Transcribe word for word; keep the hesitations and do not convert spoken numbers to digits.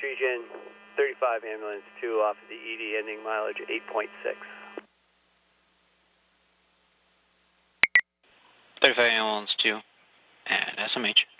Regen, thirty-five ambulance two off of the E D ending mileage eight point six. thirty-five ambulance two and S M H.